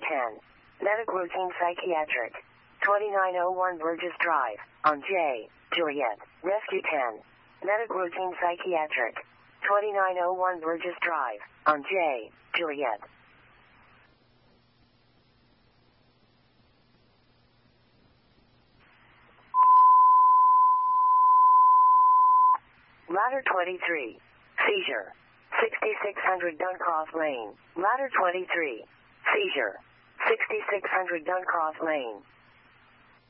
10. Medic Routine Psychiatric. 2901 Burgess Drive, on J, Juliet. Rescue 10. Medic Routine Psychiatric. 2901 Burgess Drive, on J, Juliet. Ladder 23. Seizure. 6600 Duncross Lane. Ladder 23. Seizure. 6600 Duncross Lane.